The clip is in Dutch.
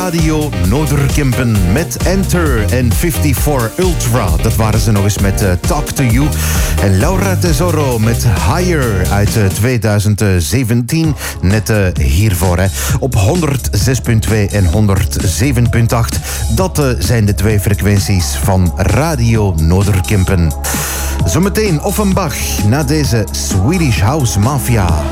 Radio Noorderkempen met Enter en 54 Ultra. Dat waren ze nog eens met Talk to You. En Laura Tesoro met Higher uit 2017. Net hiervoor, hè. Op 106.2 en 107.8. Dat zijn de twee frequenties van Radio Noorderkempen. Zometeen Offenbach na deze Swedish House Mafia.